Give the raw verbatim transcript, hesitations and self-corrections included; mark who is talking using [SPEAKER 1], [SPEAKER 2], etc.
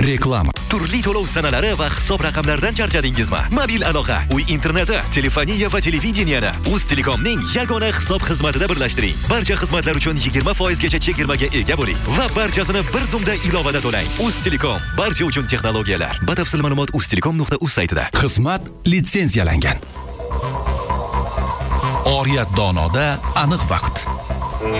[SPEAKER 1] Reklama.
[SPEAKER 2] Turli to'lov sanalari va hisob raqamlaridan charchadingizmi? Mobil aloqa, uy interneti, telefoniya va televideniyani Uztelecomning yagona hisob xizmatida birlashtiring. Barcha xizmatlar uchun yigirma foiz gacha chegirmaga ega bo'ling va barchasini bir zumda ilovada to'lang. Uztelecom, barcha uchun texnologiyalar. Batafsil ma'lumot uztelecom nuqta uz saytida.
[SPEAKER 1] Xizmat litsenziyalangan. Oriyat donoda aniq vaqt.